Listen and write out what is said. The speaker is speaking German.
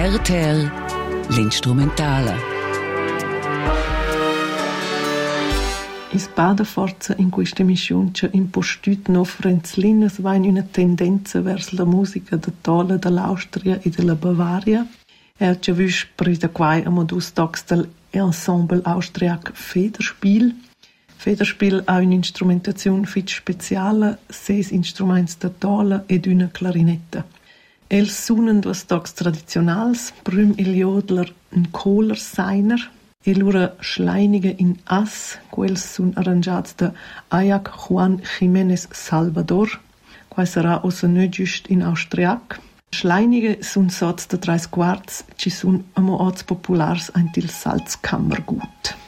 RTL l'Instrumentala. Is bada forza in questa missione c'è impostut no Frenzlinas va in una tendenza verso la musica da tola dall'Austria e della Bavaria. C'è vis presa quai a modus tox dell'ensemble austriac Federspiel. Federspiel ha un'instrumentazione fit speciale, 6 instrumenti da tola ed una clarinetta. Els suonen duas tocs tradizionals, prüm il jodler un Kohler Seiner, e lura Schleinige in As, quels sun arrangiats da Ayac Juan Jiménez Salvador, quai sarà ossa nö giust in austriac. Schleinige sun sots da 3 quarts, ci sun amo oz populars ein til Salzkammergut.